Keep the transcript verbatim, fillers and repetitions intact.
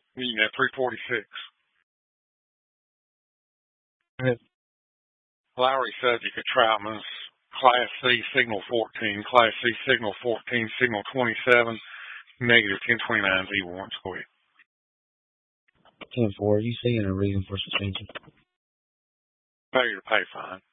Meeting at three forty-six. Lowry subject at Troutman's, Class C, signal fourteen, Class C, signal fourteen, signal twenty-seven, negative ten twenty-nine Z warrants. Go ahead. ten four, are you seeing a reason for suspension? Failure to pay fine.